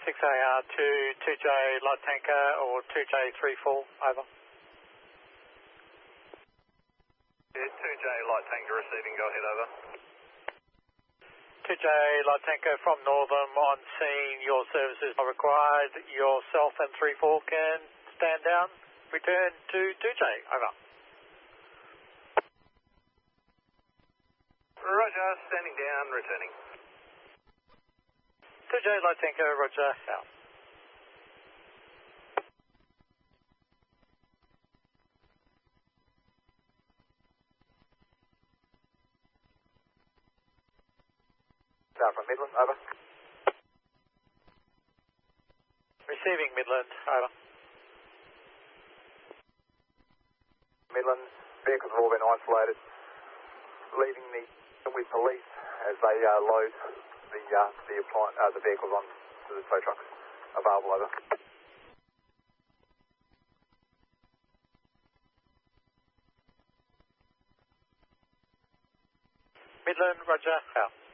6AR to 2J light tanker or 2J34, over. Yeah, 2J light tanker receiving, go ahead, over. 2J light tanker from Northern on scene, your services are required. Yourself and 34 can stand down. Return to 2J, over. Roger, standing down, returning. 2J light tanker, roger, out. Down from Midland, over. Receiving Midland, over. Midland, vehicles have all been isolated. Leaving with police as they load the vehicles on to the tow trucks. Available, over. Midland, roger, out.